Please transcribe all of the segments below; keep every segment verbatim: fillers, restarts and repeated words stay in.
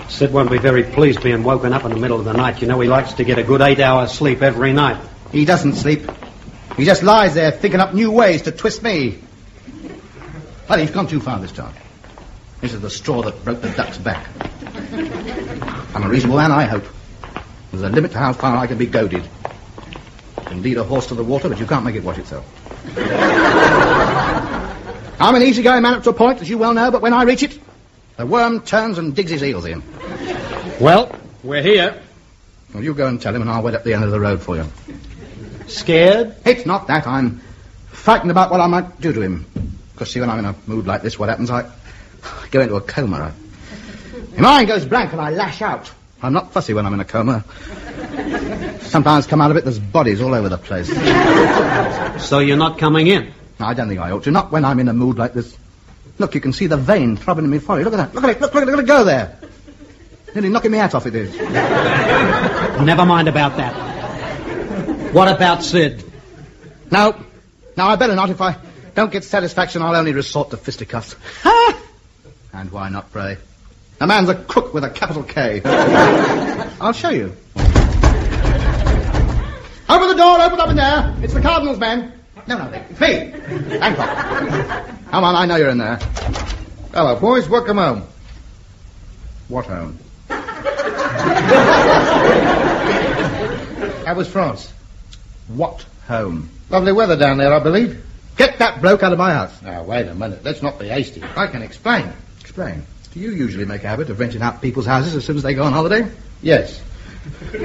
Sid won't be very pleased being woken up in the middle of the night. You know, he likes to get a good eight hours sleep every night. He doesn't sleep. He just lies there thinking up new ways to twist me. Well, you've gone too far this time. This is the straw that broke the duck's back. I'm a reasonable man, I hope. There's a limit to how far I can be goaded. You can lead a horse to the water, but you can't make it wash itself. I'm an easygoing man up to a point, as you well know, but when I reach it, the worm turns and digs his heels in. Well, we're here. Well, you go and tell him, and I'll wait at the end of the road for you. Scared? It's not that. I'm frightened about what I might do to him. Because, see, when I'm in a mood like this, what happens? I go into a coma. My mind goes blank and I lash out. I'm not fussy when I'm in a coma. Sometimes come out of it, there's bodies all over the place. So you're not coming in? I don't think I ought to. Not when I'm in a mood like this. Look, you can see the vein throbbing in my forehead. Look at that. Look at it. Look, look, look at it go there. Nearly knocking my hat off, it is. Never mind about that. What about Sid? No. No, I better not. If I don't get satisfaction, I'll only resort to fisticuffs. And why not, pray? A man's a crook with a capital K. I'll show you. Open the door, open up in there. It's the Cardinal's man. No, no, it's me. Hancock. Come on, I know you're in there. Hello, boys. Welcome home. What home? How was France? What home? Lovely weather down there, I believe. Get that bloke out of my house. Now, wait a minute. Let's not be hasty. I can explain. Explain. Do you usually make a habit of renting out people's houses as soon as they go on holiday? Yes. Oh,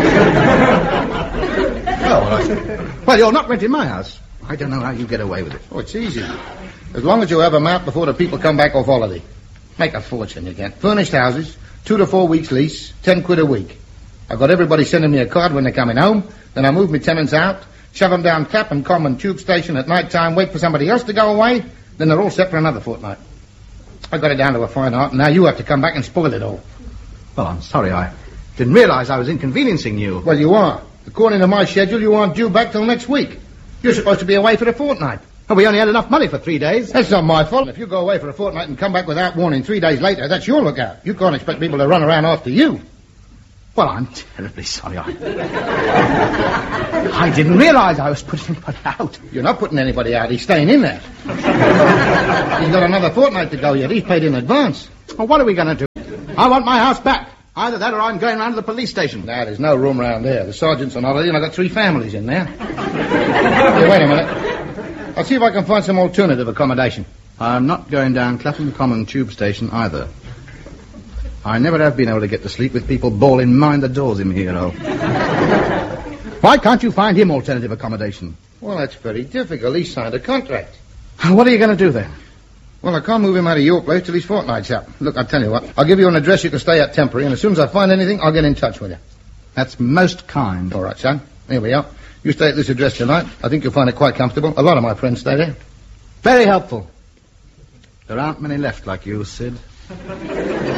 well, I... well, you're not renting my house. I don't know how you get away with it. Oh, it's easy. As long as you have them out before the people come back off holiday. Make a fortune again. Furnished houses, two to four weeks lease, ten quid a week. I've got everybody sending me a card when they're coming home. Then I move my tenants out, shove them down Clapham Common tube station at night time, wait for somebody else to go away. Then they're all set for another fortnight. I got it down to a fine art, and now you have to come back and spoil it all. Well, I'm sorry. I didn't realize I was inconveniencing you. Well, you are. According to my schedule, you aren't due back till next week. You're supposed to be away for a fortnight. Well, we only had enough money for three days. That's not my fault. If you go away for a fortnight and come back without warning three days later, that's your lookout. You can't expect people to run around after you. Well, I'm terribly sorry. I, I didn't realize I was putting anybody out. You're not putting anybody out. He's staying in there. He's got another fortnight to go yet. He's paid in advance. Well, what are we going to do? I want my house back. Either that or I'm going round to the police station. Nah, there's no room round there. The sergeant's on holiday and I've got three families in there. Hey, wait a minute. I'll see if I can find some alternative accommodation. I'm not going down Clapham Common tube station either. I never have been able to get to sleep with people bawling, mind the doors in here, oh. Why can't you find him alternative accommodation? Well, that's very difficult. He signed a contract. What are you going to do then? Well, I can't move him out of your place till his fortnight's up. Look, I'll tell you what. I'll give you an address you can stay at temporary, and as soon as I find anything, I'll get in touch with you. That's most kind. All right, son. Here we are. You stay at this address tonight. I think you'll find it quite comfortable. A lot of my friends stay there. Very helpful. There aren't many left like you, Sid.